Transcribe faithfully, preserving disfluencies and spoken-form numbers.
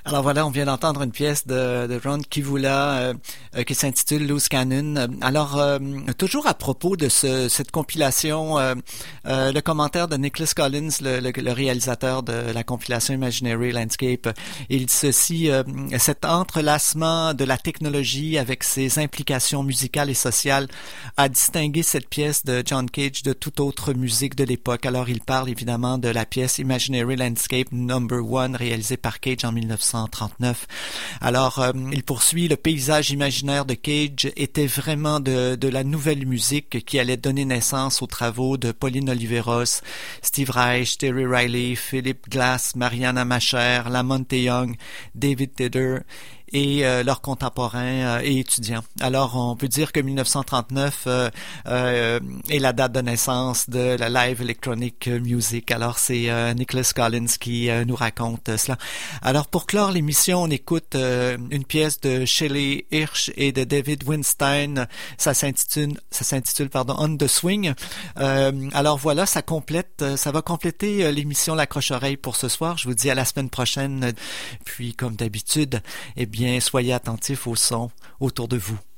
Alors voilà, on vient d'entendre une pièce de, de Ron Kivula euh, euh, qui s'intitule Loose Cannon. Alors, euh, toujours à propos de ce, cette compilation, euh, euh, le commentaire de Nicholas Collins, le, le, le réalisateur de la compilation Imaginary Landscape, il ceci, euh, cet entrelacement de la technologie avec ses implications musicales et sociales a distingué cette pièce de John Cage de toute autre musique de l'époque. Alors, il parle évidemment de la pièce Imaginary Landscape Number One réalisée par Cage en dix-neuf cent trente-neuf. Alors, euh, il poursuit, le paysage imaginaire de Cage était vraiment de, de la nouvelle musique qui allait donner naissance aux travaux de Pauline Oliveros, Steve Reich, Terry Riley, Philip Glass, Mariana Macher, Lamonte Young, David Tedder et euh, leurs contemporains euh, et étudiants. Alors, on peut dire que dix-neuf cent trente-neuf euh, euh, est la date de naissance de la live electronic music. Alors, c'est euh, Nicholas Collins qui euh, nous raconte euh, cela. Alors, pour clore l'émission, on écoute euh, une pièce de Shelley Hirsch et de David Weinstein. Ça s'intitule, ça s'intitule pardon, On the Swing. Euh, alors voilà, ça complète, ça va compléter euh, l'émission L'Accroche-Oreille pour ce soir. Je vous dis à la semaine prochaine. Puis, comme d'habitude, eh bien, Bien, soyez attentifs au son autour de vous.